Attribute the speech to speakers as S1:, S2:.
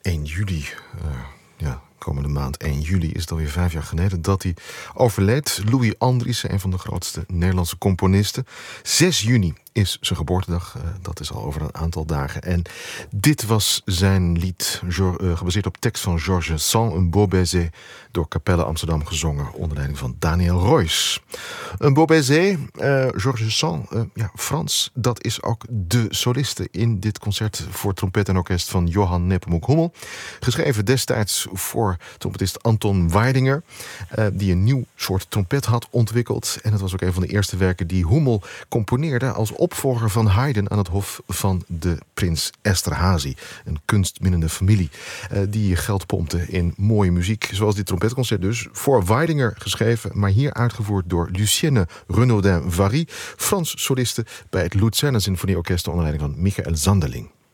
S1: 1 juli. Komende maand 1 juli is het alweer 5 jaar geleden dat hij overleed. Louis Andriessen, een van de grootste Nederlandse componisten. 6 juni is zijn geboortedag. Dat is al over een aantal dagen. En dit was zijn lied, gebaseerd op tekst van Georges Sand, Un beau baiser, door Capelle Amsterdam gezongen, onder leiding van Daniel Roys. Un beau baiser, Georges Sand, Frans, dat is ook de soliste in dit concert voor trompet en orkest van Johann Nepomuk Hummel. Geschreven destijds voor trompetist Anton Weidinger, die een nieuw soort trompet had ontwikkeld. En het was ook een van de eerste werken die Hummel componeerde als opvolger van Haydn aan het hof van de prins Esterhazy. Een kunstminnende familie die geld pompte in mooie muziek. Zoals dit trompetconcert dus, voor Weidinger geschreven, maar hier uitgevoerd door Lucienne Renaudin-Vary, Frans soliste bij het Luzerner Symfonieorkest onder leiding van Michael Sanderling.